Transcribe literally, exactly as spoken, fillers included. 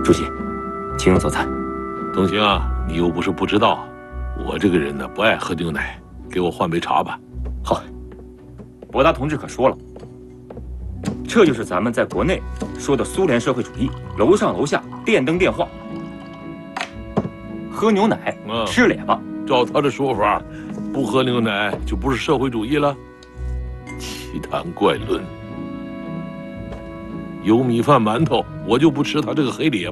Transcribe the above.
主席，请用早餐。 东兴啊，你又不是不知道，我这个人呢不爱喝牛奶，给我换杯茶吧。 好。博达同志可说了，这就是咱们在国内说的苏联社会主义，楼上楼下，电灯电话，喝牛奶，嗯、吃咧巴。 照他的说法，不喝牛奶就不是社会主义了。奇谈怪论。有米饭馒头，我就不吃他这个黑咧巴。